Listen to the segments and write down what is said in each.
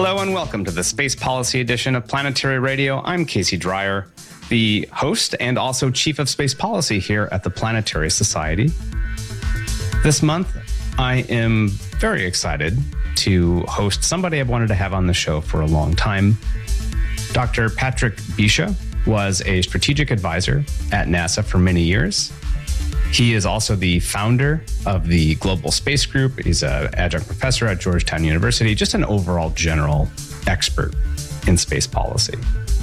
Hello and welcome to the Space Policy edition of Planetary Radio. I'm Casey Dreyer, the host and also Chief of Space Policy here at the Planetary Society. This month, I am very excited to host somebody I've wanted to have on the show for a long time. Dr. Patrick Biscia was a strategic advisor at NASA for many years. He is also the founder of the Global Space Group. He's an adjunct professor at Georgetown University, just an overall general expert in space policy.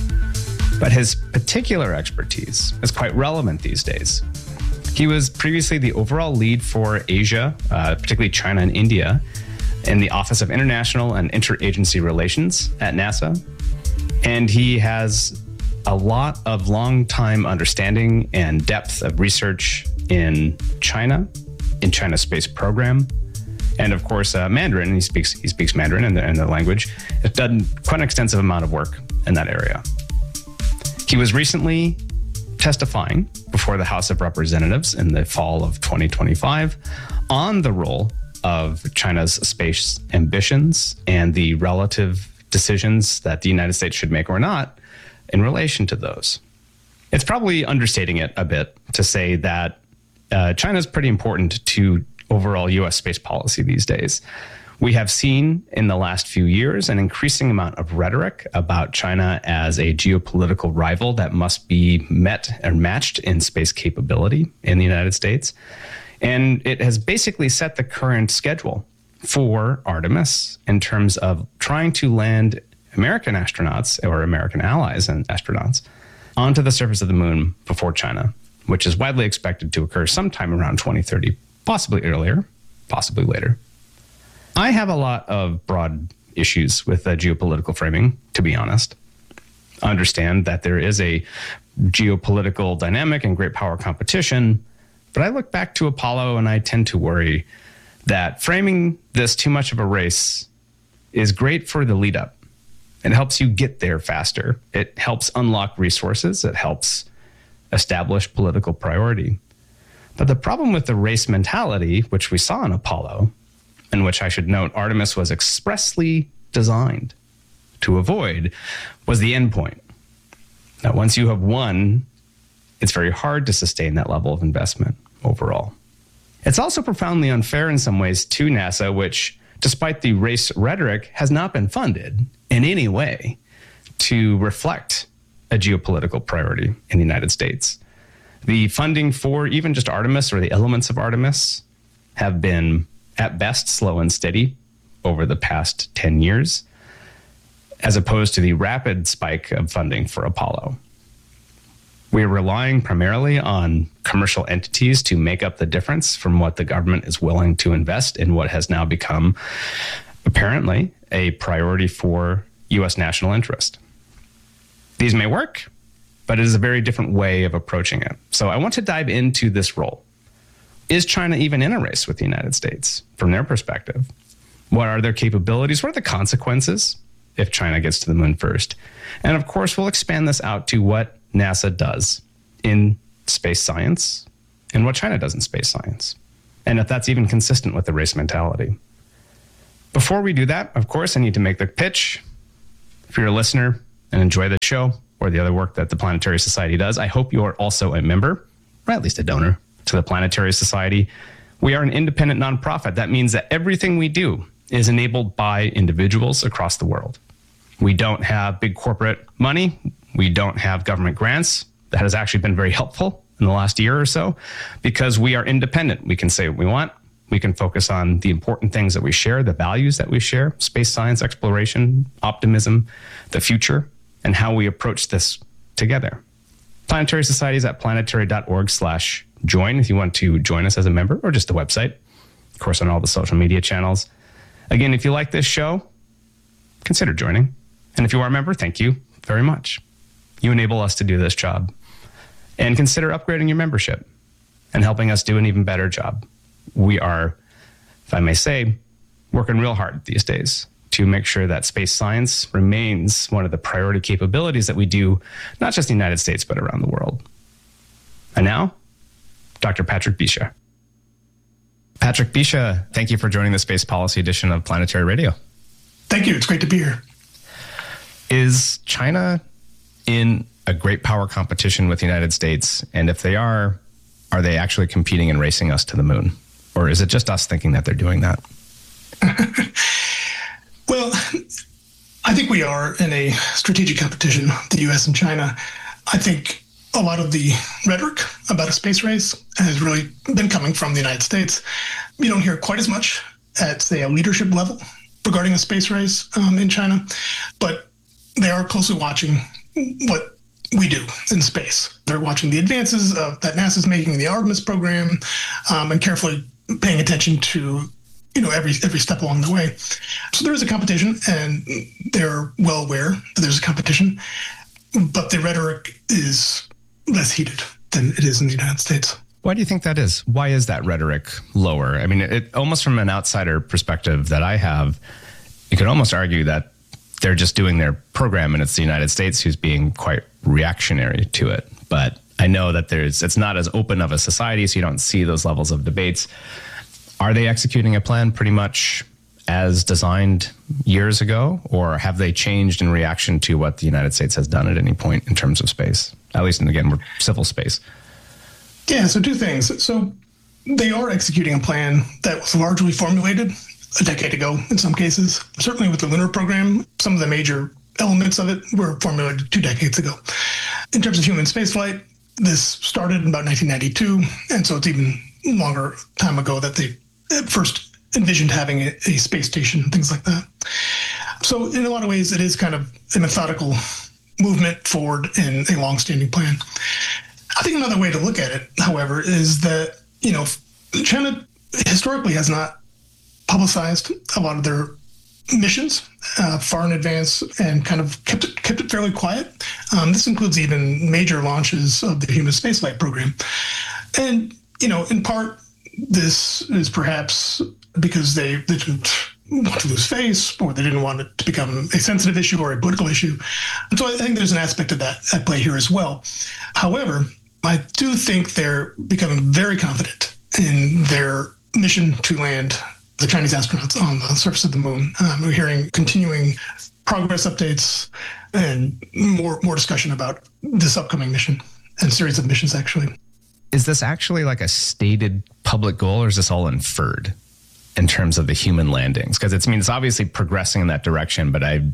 But his particular expertise is quite relevant these days. He was previously the overall lead for Asia, particularly China and India, in the Office of International and Interagency Relations at NASA. And he has a lot of long-time understanding and depth of research in China's space program, and of course Mandarin. He speaks Mandarin in the language. Has done quite an extensive amount of work in that area. He was recently testifying before the House of Representatives in the fall of 2025 on the role of China's space ambitions and the relative decisions that the United States should make or not in relation to those. It's probably understating it a bit to say that China is pretty important to overall U.S. space policy these days. We have seen in the last few years an increasing amount of rhetoric about China as a geopolitical rival that must be met or matched in space capability in the United States. And it has basically set the current schedule for Artemis in terms of trying to land American astronauts or American allies and astronauts onto the surface of the moon before China, which is widely expected to occur sometime around 2030, possibly earlier, possibly later. I have a lot of broad issues with the geopolitical framing, to be honest. I understand that there is a geopolitical dynamic and great power competition, but I look back to Apollo and I tend to worry that framing this too much of a race is great for the lead up. It helps you get there faster. It helps unlock resources. It helps establish political priority. But the problem with the race mentality, which we saw in Apollo, and which I should note Artemis was expressly designed to avoid, was the end point. Now, once you have won, it's very hard to sustain that level of investment overall. It's also profoundly unfair in some ways to NASA, which, despite the race rhetoric, has not been funded in any way to reflect a geopolitical priority in the United States. The funding for even just Artemis or the elements of Artemis have been at best slow and steady over the past 10 years, as opposed to the rapid spike of funding for Apollo. We are relying primarily on commercial entities to make up the difference from what the government is willing to invest in what has now become apparently a priority for U.S. national interest. These may work, but it is a very different way of approaching it. So I want to dive into this role. Is China even in a race with the United States from their perspective? What are their capabilities? What are the consequences if China gets to the moon first? And of course, we'll expand this out to what NASA does in space science and what China does in space science, and if that's even consistent with the race mentality. Before we do that, of course, I need to make the pitch. If you're a listener and enjoy the show or the other work that the Planetary Society does, I hope you are also a member, or at least a donor, to the Planetary Society. We are an independent nonprofit. That means that everything we do is enabled by individuals across the world. We don't have big corporate money. We don't have government grants. That has actually been very helpful in the last year or so because we are independent. We can say what we want. We can focus on the important things that we share, the values that we share, space science, exploration, optimism, the future, and how we approach this together. Planetary Society is at planetary.org/join if you want to join us as a member, or just the website, of course, on all the social media channels. Again, if you like this show, consider joining. And if you are a member, thank you very much. You enable us to do this job. And consider upgrading your membership and helping us do an even better job. We are, if I may say, working real hard these days to make sure that space science remains one of the priority capabilities that we do, not just in the United States, but around the world. And now, Dr. Patrick Biscia. Patrick Biscia, thank you for joining the Space Policy edition of Planetary Radio. Thank you. It's great to be here. Is China in a great power competition with the United States? And if they are they actually competing and racing us to the moon? Or is it just us thinking that they're doing that? Well, I think we are in a strategic competition, the U.S. and China. I think a lot of the rhetoric about a space race has really been coming from the United States. You don't hear quite as much at, say, a leadership level regarding a space race in China, but they are closely watching what we do in space. They're watching the advances that NASA's making in the Artemis program, and carefully paying attention to every step along the way. So there is a competition, and they're well aware that there's a competition, but the rhetoric is less heated than it is in the United States. Why do you think that is? Why is that rhetoric lower? I mean, it almost from an outsider perspective that I have, you could almost argue that they're just doing their program and it's the United States who's being quite reactionary to it. But I know that it's not as open of a society, so you don't see those levels of debates. Are they executing a plan pretty much as designed years ago, or have they changed in reaction to what the United States has done at any point in terms of space? At least, and again, we're civil space. Yeah, so two things. So they are executing a plan that was largely formulated a decade ago in some cases. Certainly with the lunar program, some of the major elements of it were formulated 2 decades ago. In terms of human spaceflight, this started in about 1992, and so it's even longer time ago that they first envisioned having a space station, things like that. So in a lot of ways, it is kind of a methodical movement forward in a long-standing plan. I think another way to look at it, however, is that, China historically has not publicized a lot of their missions far in advance and kind of kept it fairly quiet. This includes even major launches of the human spaceflight program. And, in part, this is perhaps because they didn't want to lose face, or they didn't want it to become a sensitive issue or a political issue. And so I think there's an aspect of that at play here as well. However, I do think they're becoming very confident in their mission to land the Chinese astronauts on the surface of the moon. We're hearing continuing progress updates and more discussion about this upcoming mission and series of missions, actually. Is this actually like a stated public goal, or is this all inferred in terms of the human landings? Because it's obviously progressing in that direction, but I've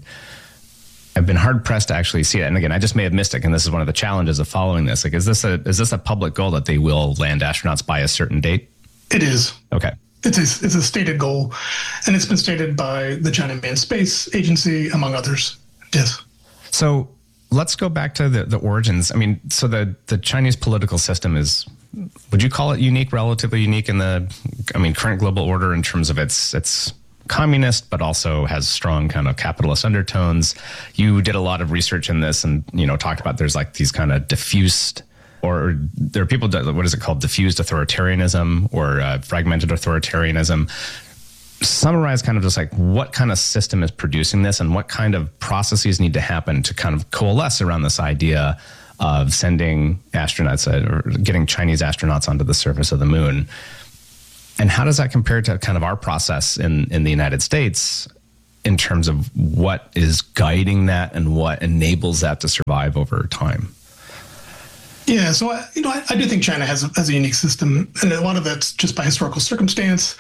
been hard pressed to actually see it. And again, I just may have missed it, and this is one of the challenges of following this. Like, is this a public goal that they will land astronauts by a certain date? It is. Okay. It's a stated goal, and it's been stated by the China Manned Space Agency, among others. Yes. So let's go back to the origins. I mean, so the Chinese political system is, would you call it unique, relatively unique in the, current global order in terms of its communist, but also has strong kind of capitalist undertones? You did a lot of research in this and, talked about there's like these kind of diffused, or there are people, what is it called? Diffused authoritarianism or fragmented authoritarianism. Summarize kind of just like what kind of system is producing this and what kind of processes need to happen to kind of coalesce around this idea of sending astronauts or getting Chinese astronauts onto the surface of the moon. And how does that compare to kind of our process in the United States in terms of what is guiding that and what enables that to survive over time? Yeah, so I do think China has a unique system, and a lot of that's just by historical circumstance.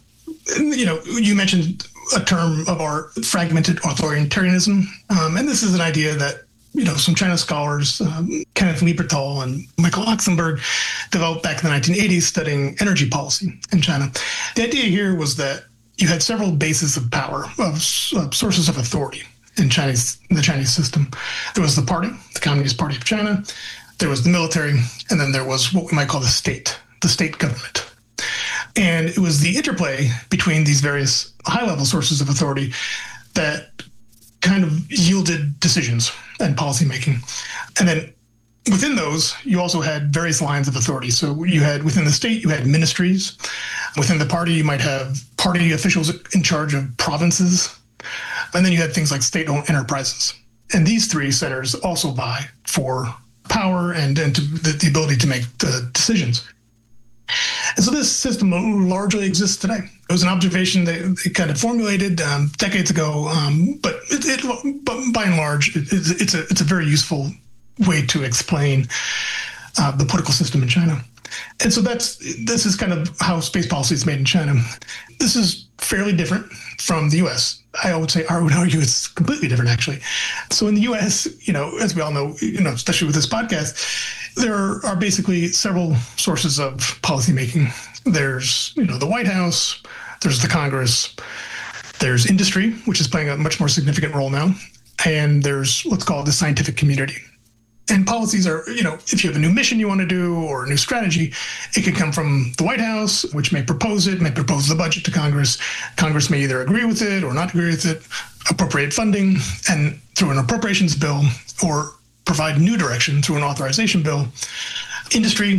You mentioned a term of our fragmented authoritarianism, and this is an idea that some China scholars, Kenneth Lieberthal and Michael Oxenberg, developed back in the 1980s studying energy policy in China. The idea here was that you had several bases of power, of sources of authority in the Chinese system. There was the party, the Communist Party of China. There was the military, and then there was what we might call the state government. And it was the interplay between these various high-level sources of authority that kind of yielded decisions and policymaking. And then within those, you also had various lines of authority. So you had, within the state, you had ministries. Within the party, you might have party officials in charge of provinces. And then you had things like state-owned enterprises. And these three centers also vie for power and the ability to make the decisions. And so this system largely exists today. It was an observation that they kind of formulated decades ago, but by and large, it's a very useful way to explain the political system in China. And so this is kind of how space policy is made in China. This is fairly different from the U.S. I would argue it's completely different, actually. So in the U.S., as we all know, especially with this podcast, there are basically several sources of policymaking. There's, the White House, there's the Congress, there's industry, which is playing a much more significant role now, and there's what's called the scientific community. And policies are, if you have a new mission you want to do or a new strategy, it can come from the White House, which may propose the budget to Congress. Congress may either agree with it or not agree with it, appropriate funding, and through an appropriations bill, or provide new direction through an authorization bill. Industry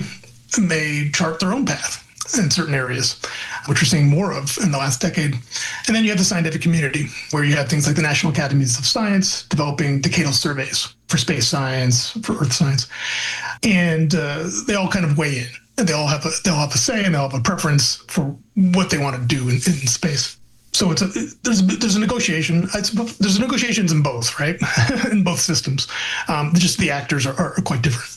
may chart their own path in certain areas, which we're seeing more of in the last decade. And then you have the scientific community, where you have things like the National Academies of Science developing decadal surveys for space science, for earth science. And they all kind of weigh in. And they all have a say, and they'll have a preference for what they want to do in space. So there's a negotiation. There's negotiations in both, right? In both systems. Just the actors are quite different.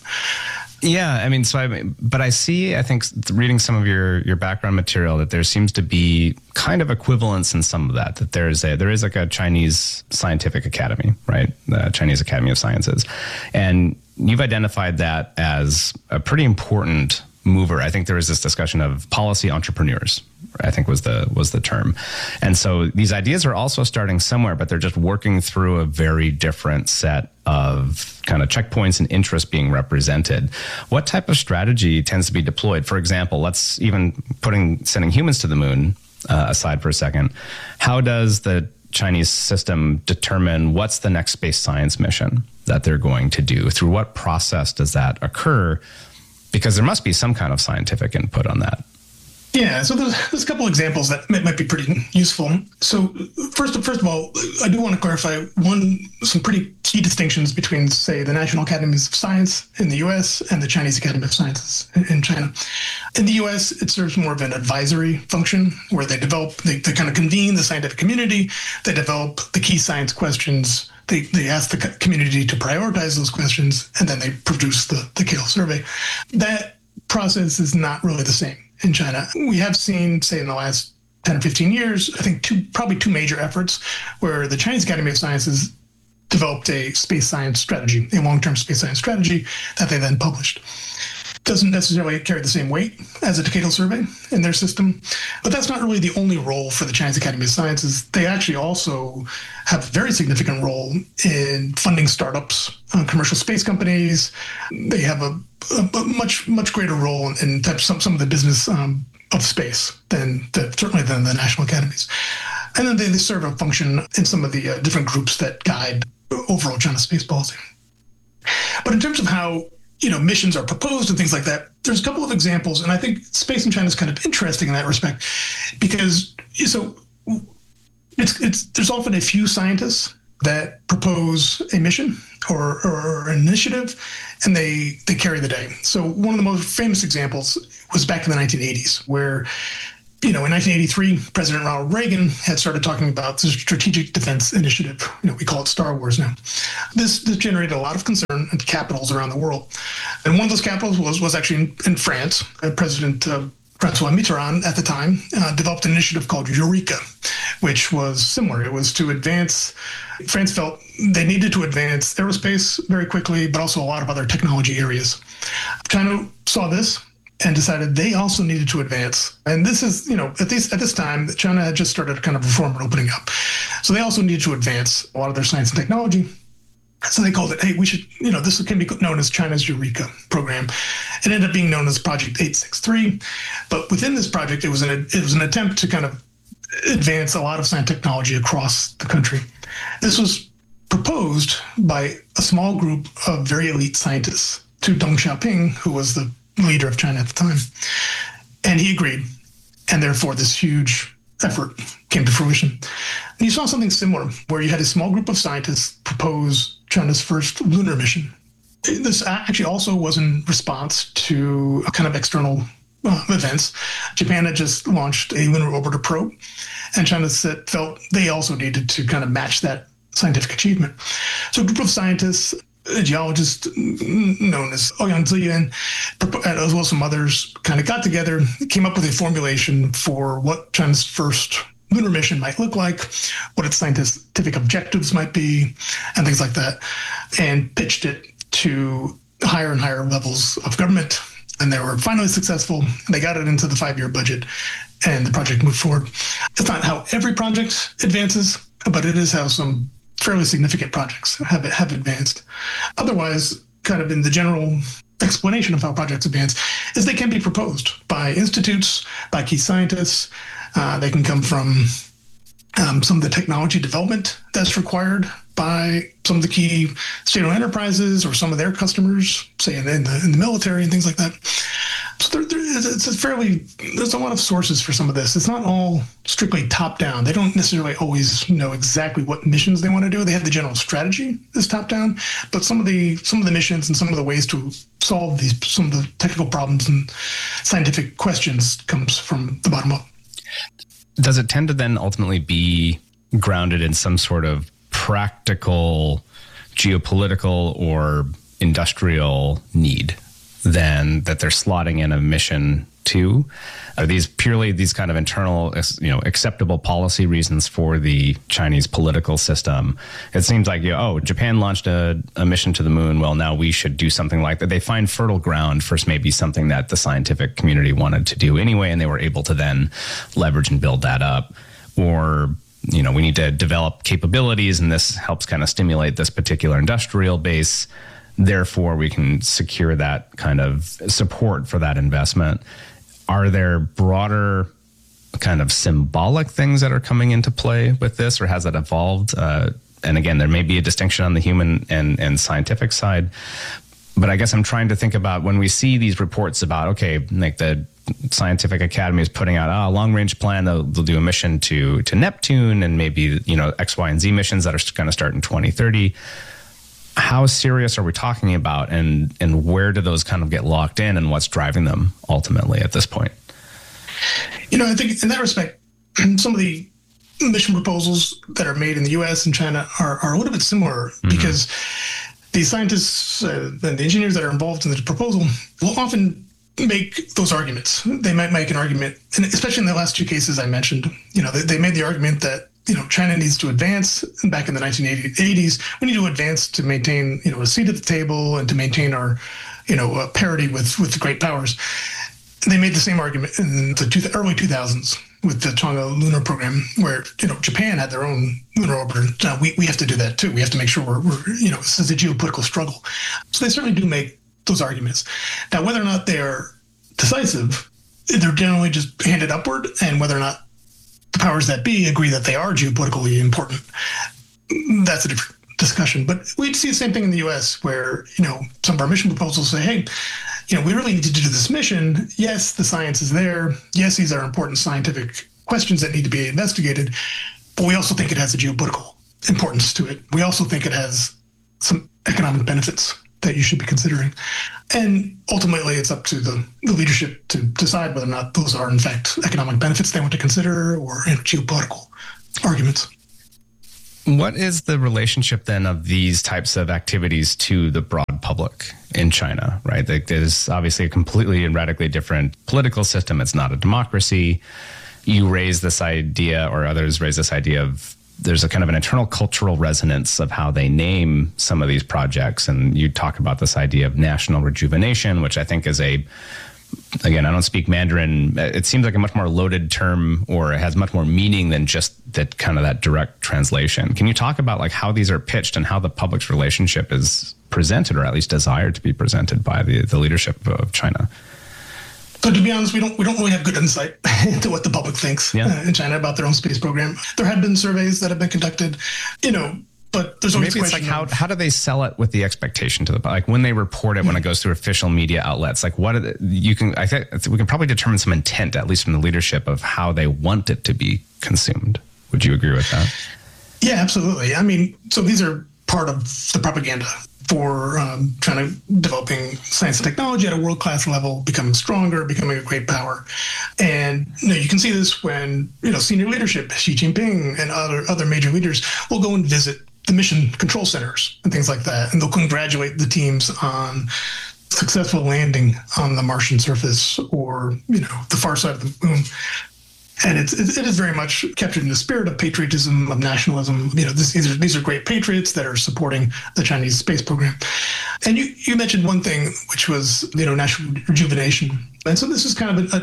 Yeah, but I see, I think, reading some of your background material, that there seems to be kind of equivalence in some of that there is like a Chinese scientific academy, right? The Chinese Academy of Sciences. And you've identified that as a pretty important mover. I think there was this discussion of policy entrepreneurs, I think was the term. And so these ideas are also starting somewhere, but they're just working through a very different set of kind of checkpoints and interests being represented. What type of strategy tends to be deployed? For example, let's even sending humans to the moon aside for a second. How does the Chinese system determine what's the next space science mission that they're going to do? Through what process does that occur? Because there must be some kind of scientific input on that. Yeah, so there's a couple examples that might be pretty useful. So first of all, I do want to clarify some pretty key distinctions between, say, the National Academies of Science in the U.S. and the Chinese Academy of Sciences in China. In the U.S., it serves more of an advisory function, where they kind of convene the scientific community, they develop the key science questions, they ask the community to prioritize those questions, and then they produce the decadal survey. That process is not really the same in China. We have seen, say, in the last 10 or 15 years, I think probably two major efforts where the Chinese Academy of Sciences developed a space science strategy, a long-term space science strategy that they then published. Doesn't necessarily carry the same weight as a decadal survey in their system, but that's not really the only role for the Chinese Academy of Sciences. They actually also have a very significant role in funding startups, commercial space companies. They have a much greater role in some of the business of space certainly than the national academies. And then they serve a function in some of the different groups that guide overall China space policy. But in terms of how missions are proposed and things like that, there's a couple of examples, and I think space in China is kind of interesting in that respect, because there's often a few scientists that propose a mission or an initiative, and they carry the day. So one of the most famous examples was back in the 1980s, where in 1983, President Ronald Reagan had started talking about the Strategic Defense Initiative. We call it Star Wars now. This generated a lot of concern in capitals around the world. And one of those capitals was actually in France. President Francois Mitterrand at the time developed an initiative called Eureka, which was similar. It was to advance. France felt they needed to advance aerospace very quickly, but also a lot of other technology areas. China saw this and decided they also needed to advance. And this is, at this time, China had just started kind of reform and opening up. So they also needed to advance a lot of their science and technology. So they called it, hey, we should, this can be known as China's Eureka program. It ended up being known as Project 863. But within this project, it was an attempt to kind of advance a lot of science and technology across the country. This was proposed by a small group of very elite scientists to Deng Xiaoping, who was the leader of China at the time. And he agreed. And therefore, this huge effort came to fruition. And you saw something similar, where you had a small group of scientists propose China's first lunar mission. This actually also was in response to a kind of external events. Japan had just launched a lunar orbiter probe, and China felt they also needed to kind of match that scientific achievement. So a group of scientists, a geologist known as Ouyang Ziyuan, as well as some others, kind of got together, came up with a formulation for what China's first lunar mission might look like, what its scientific objectives might be, and things like that, and pitched it to higher and higher levels of government. And they were finally successful. They got it into the 5-year budget, and the project moved forward. It's not how every project advances, but it is how some fairly significant projects have advanced. Otherwise, kind of in the general explanation of how projects advance, is they can be proposed by institutes, by key scientists. They can come from some of the technology development that's required by some of the key state-owned enterprises or some of their customers, say in the military and things like that. So there's a lot of sources for some of this. It's not all strictly top-down. They don't necessarily always know exactly what missions they want to do. They have the general strategy is top-down, but some of the missions and some of the ways to solve some of the technical problems and scientific questions comes from the bottom up. Does it tend to then ultimately be grounded in some sort of practical geopolitical or industrial need than that they're slotting in a mission to? Are these purely these kind of internal, acceptable policy reasons for the Chinese political system? It seems like, Japan launched a mission to the moon. Well, now we should do something like that. They find fertile ground for maybe something that the scientific community wanted to do anyway, and they were able to then leverage and build that up. Or, we need to develop capabilities, and this helps kind of stimulate this particular industrial base. Therefore, we can secure that kind of support for that investment. Are there broader kind of symbolic things that are coming into play with this, or has that evolved? And again, there may be a distinction on the human and scientific side, but I guess I'm trying to think about when we see these reports about, like the Scientific Academy is putting out a long-range plan. They'll do a mission to Neptune and maybe, X, Y, and Z missions that are going to start in 2030. How serious are we talking about, and where do those kind of get locked in, and what's driving them ultimately at this point? I think in that respect, some of the mission proposals that are made in the U.S. and China are a little bit similar, because the scientists and the engineers that are involved in the proposal will often make those arguments. They might make an argument, and especially in the last two cases I mentioned, they made the argument that China needs to advance. Back in the 1980s, we need to advance to maintain, a seat at the table and to maintain our, parity with the great powers. They made the same argument in the early 2000s with the Chang'e lunar program, where, Japan had their own lunar orbiter. Now, we have to do that too. We have to make sure we're this is a geopolitical struggle. So they certainly do make those arguments. Now, whether or not they're decisive, they're generally just handed upward, and whether or not the powers that be agree that they are geopolitically important, that's a different discussion. But we see the same thing in the U.S., where, some of our mission proposals say, hey, we really need to do this mission. Yes, the science is there. Yes, these are important scientific questions that need to be investigated, but we also think it has a geopolitical importance to it. We also think it has some economic benefits that you should be considering. And ultimately, it's up to the leadership to decide whether or not those are, in fact, economic benefits they want to consider, or geopolitical arguments. What is the relationship then of these types of activities to the broad public in China, right? There's obviously a completely and radically different political system. It's not a democracy. You raise this idea, or others raise this idea of, there's a kind of an internal cultural resonance of how they name some of these projects. And you talk about this idea of national rejuvenation, which I think is again, I don't speak Mandarin. It seems like a much more loaded term, or it has much more meaning than just that kind of that direct translation. Can you talk about like how these are pitched and how the public's relationship is presented, or at least desired to be presented by the leadership of China? So to be honest, we don't really have good insight into what the public thinks in China about their own space program. There have been surveys that have been conducted, but there's always maybe it's like how do they sell it with the expectation to the public? Like when they report it, when it goes through official media outlets, like I think we can probably determine some intent, at least from the leadership, of how they want it to be consumed. Would you agree with that? Yeah, absolutely. I mean, so these are part of the propaganda for China developing science and technology at a world-class level, becoming stronger, becoming a great power. And you can see this when senior leadership, Xi Jinping and other major leaders, will go and visit the mission control centers and things like that, and they'll congratulate the teams on successful landing on the Martian surface or the far side of the moon. And it is very much captured in the spirit of patriotism, of nationalism. These are great patriots that are supporting the Chinese space program. And you mentioned one thing, which was national rejuvenation. And so this is kind of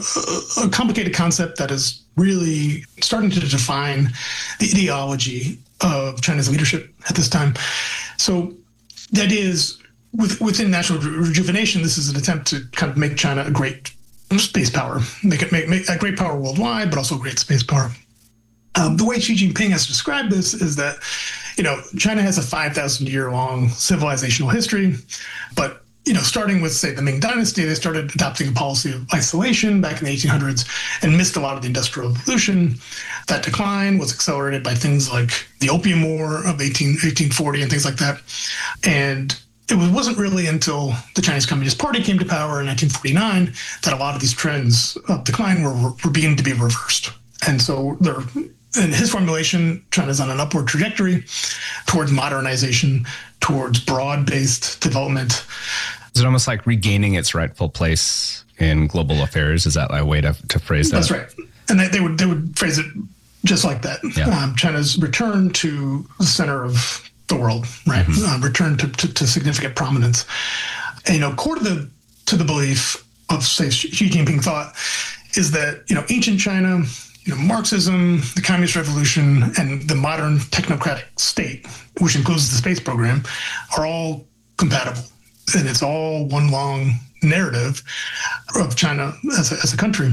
a complicated concept that is really starting to define the ideology of China's leadership at this time. So the idea is within national rejuvenation, this is an attempt to kind of make China a great space power, make a great power worldwide, but also a great space power. The way Xi Jinping has described this is that, China has a 5,000-year-long civilizational history, but starting with, say, the Ming Dynasty, they started adopting a policy of isolation back in the 1800s and missed a lot of the Industrial Revolution. That decline was accelerated by things like the Opium War of 1840 and things like that. And it wasn't really until the Chinese Communist Party came to power in 1949 that a lot of these trends of decline were beginning to be reversed. And so in his formulation, China's on an upward trajectory towards modernization, towards broad-based development. Is it almost like regaining its rightful place in global affairs? Is that a way to phrase that? That's right. And they would phrase it just like that. Yeah. China's return to the center of the world, right? Mm-hmm. Return to significant prominence. And, core to the belief of, say, Xi Jinping thought is that, ancient China, Marxism, the Communist Revolution, and the modern technocratic state, which includes the space program, are all compatible. And it's all one long narrative of China as a country.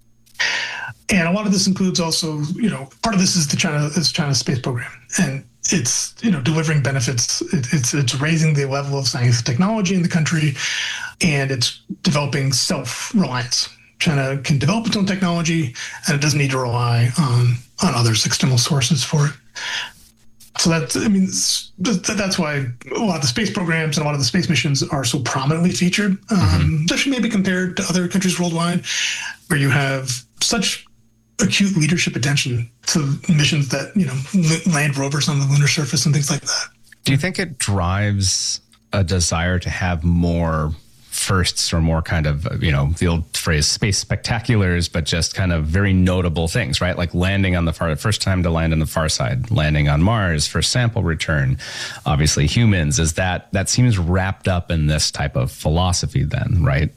And a lot of this includes also, part of this is China's space program. And it's, delivering benefits. It's raising the level of science and technology in the country, and it's developing self-reliance. China can develop its own technology, and it doesn't need to rely on others, external sources for it. So that's why a lot of the space programs and a lot of the space missions are so prominently featured, especially maybe compared to other countries worldwide, where you have such acute leadership attention to missions that, land rovers on the lunar surface and things like that. Do you think it drives a desire to have more firsts or more kind of, the old phrase space spectaculars, but just kind of very notable things, right? Like landing on the first time to land on the far side, landing on Mars, first sample return, obviously humans, that seems wrapped up in this type of philosophy then, right?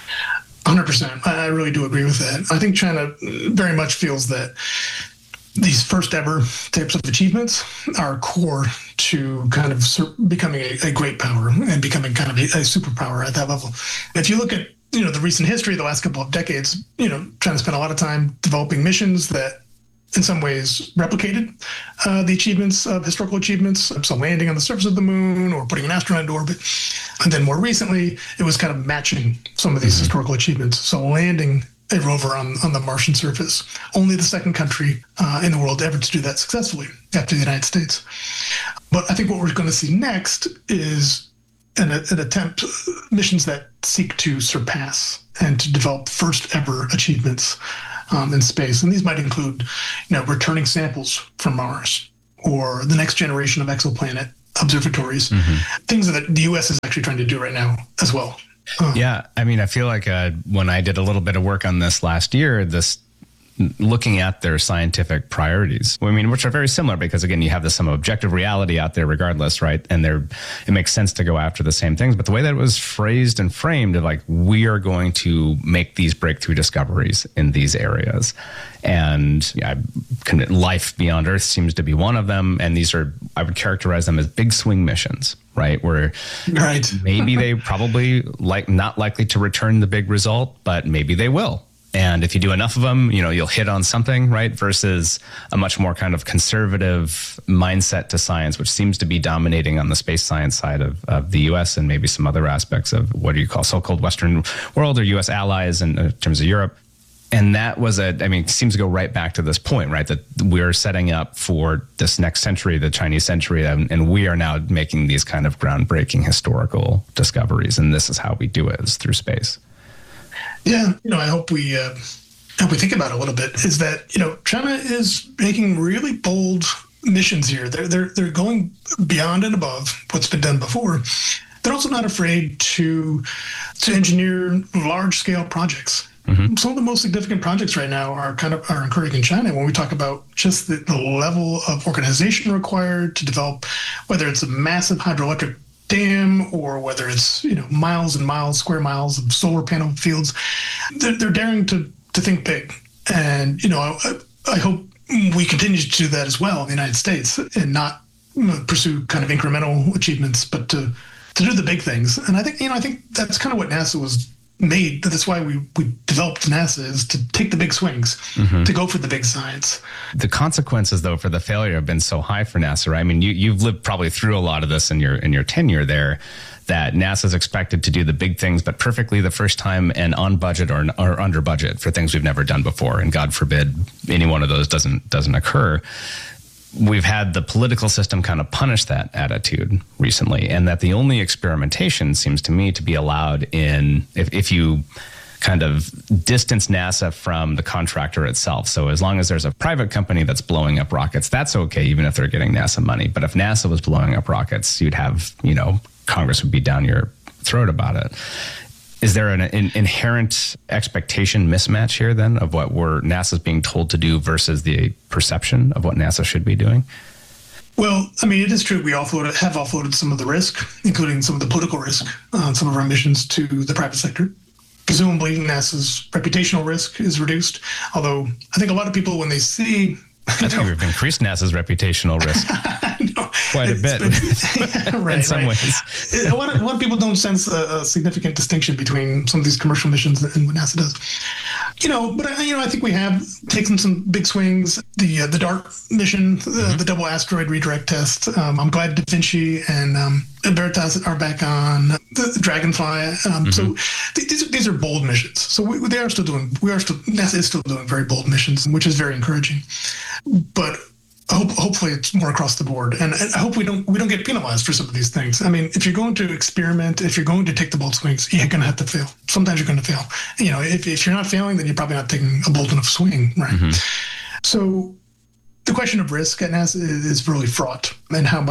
100%. I really do agree with that. I think China very much feels that these first ever types of achievements are core to kind of becoming a great power and becoming kind of a superpower at that level. If you look at, the recent history, the last couple of decades, China spent a lot of time developing missions that in some ways replicated the achievements of historical achievements. So landing on the surface of the moon or putting an astronaut into orbit. And then more recently, it was kind of matching some of these historical achievements. So landing a rover on the Martian surface, only the second country in the world ever to do that successfully after the United States. But I think what we're going to see next is an attempt, missions that seek to surpass and to develop first ever achievements in space. And these might include, returning samples from Mars or the next generation of exoplanet observatories, things that the U.S. is actually trying to do right now as well. Yeah. I mean, I feel like when I did a little bit of work on this last year, looking at their scientific priorities, which are very similar because, again, you have some objective reality out there regardless, right? And it makes sense to go after the same things. But the way that it was phrased and framed of we are going to make these breakthrough discoveries in these areas. And life beyond Earth seems to be one of them. And I would characterize them as big swing missions, right? Where maybe they probably not likely to return the big result, but maybe they will. And if you do enough of them, you'll hit on something, right? Versus a much more kind of conservative mindset to science, which seems to be dominating on the space science side of the U.S. and maybe some other aspects of what do you call so-called Western world or U.S. allies in terms of Europe. And that was it seems to go right back to this point, right? That we're setting up for this next century, the Chinese century, and we are now making these kind of groundbreaking historical discoveries. And this is how we do it, is through space. Yeah. I hope we think about it a little bit, is that, China is making really bold missions here. They're going beyond and above what's been done before. They're also not afraid to engineer large scale projects. Mm-hmm. Some of the most significant projects right now are occurring in China. When we talk about just the level of organization required to develop, whether it's a massive hydroelectric dam or whether it's miles and miles, square miles of solar panel fields, they're daring to think big. And I hope we continue to do that as well in the United States, and not pursue kind of incremental achievements, but to do the big things. And I think that's kind of what NASA was made. That's why we developed NASA, is to take the big swings, mm-hmm. to go for the big science. The consequences, though, for the failure have been so high for NASA, right? I mean, you've lived probably through a lot of this in your tenure there, that NASA's expected to do the big things, but perfectly the first time, and on budget or under budget for things we've never done before. And God forbid any one of those doesn't occur. We've had the political system kind of punish that attitude recently, and that the only experimentation seems to me to be allowed if you kind of distance NASA from the contractor itself. So as long as there's a private company that's blowing up rockets, that's okay, even if they're getting NASA money. But if NASA was blowing up rockets, you'd have, Congress would be down your throat about it. Is there an inherent expectation mismatch here then of what NASA's being told to do versus the perception of what NASA should be doing? Well, it is true. We have offloaded some of the risk, including some of the political risk on some of our missions, to the private sector. Presumably, NASA's reputational risk is reduced. Although I think a lot of people, when they see... I think we've increased NASA's reputational risk quite a bit in some ways. A lot of people don't sense a significant distinction between some of these commercial missions and what NASA does. But I think we have taken some big swings. The DART mission, the double asteroid redirect test. I'm glad Da Vinci and Veritas are back on the Dragonfly. Mm-hmm. So these are bold missions. So NASA is still doing very bold missions, which is very encouraging. But hopefully it's more across the board, and I hope we don't get penalized for some of these things. If you're going to experiment, if you're going to take the bold swings, you're going to have to fail. Sometimes you're going to fail. If you're not failing, then you're probably not taking a bold enough swing, right? Mm-hmm. So the question of risk at NASA is really fraught, and how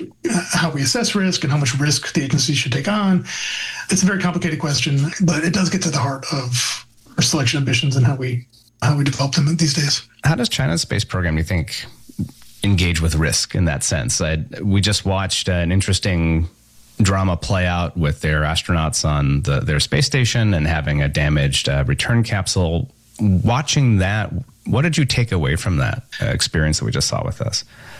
we assess risk and how much risk the agency should take on. It's a very complicated question, but it does get to the heart of our selection of missions and how we develop them these days. How does China's space program, do you think, engage with risk in that sense? We just watched an interesting drama play out with their astronauts on their space station and having a damaged return capsule. Watching that, what did you take away from that experience that we just saw with us?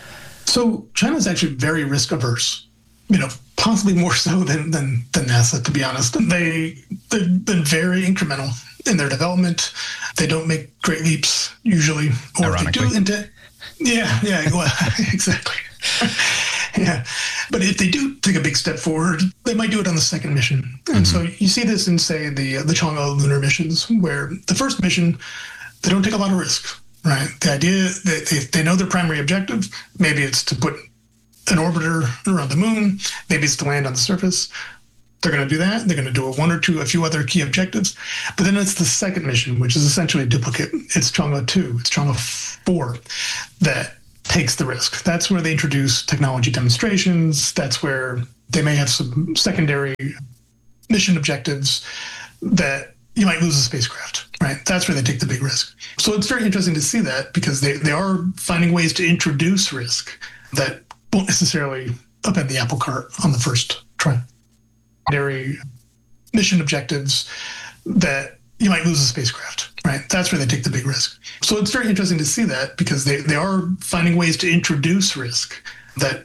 So China's actually very risk averse, possibly more so than NASA, to be honest. They've been very incremental in their development. They don't make great leaps usually, or ironically. If they do, well, exactly. Yeah. But if they do take a big step forward, they might do it on the second mission. And so you see this in, say, the Chang'e lunar missions, where the first mission, they don't take a lot of risk, right? The idea that they know their primary objective. Maybe it's to put an orbiter around the moon. Maybe it's to land on the surface. They're going to do that. They're going to do a few other key objectives. But then it's the second mission, which is essentially a duplicate. It's Chang'e 2. It's Chang'e 4 that takes the risk. That's where they introduce technology demonstrations. That's where they may have some secondary mission objectives that you might lose a spacecraft, right? That's where they take the big risk. So it's very interesting to see that, because they are finding ways to introduce risk that won't necessarily upend the apple cart on the first try. Secondary mission objectives that you might lose a spacecraft, right? That's where they take the big risk. So it's very interesting to see that, because they are finding ways to introduce risk that